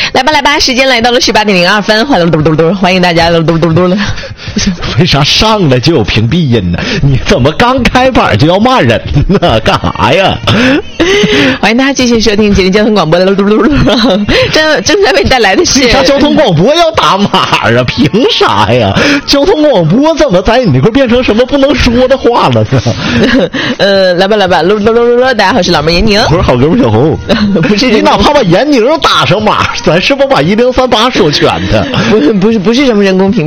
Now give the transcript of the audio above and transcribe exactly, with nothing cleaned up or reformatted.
来吧来吧，时间来到了十八点零二分，欢迎嘟嘟嘟，欢迎大家嘟嘟嘟嘟了。 为啥上来就有屏蔽音呢？你怎么刚开板就要骂人呢？干啥呀？ 欢迎大家继续收听吉林交通广播的嘟嘟嘟，正正在为你带来的是。 为啥交通广播要打码啊？凭啥呀？交通广播怎么在你那块变成什么不能说的话了呢？ 呃，来吧来吧，噜噜噜噜噜，大家好，我是老妹严宁， 我是好哥们小红。 不是你哪怕把严宁打上码，咱是不是把一零三八说全的？ 不是不是不是什么人工屏蔽。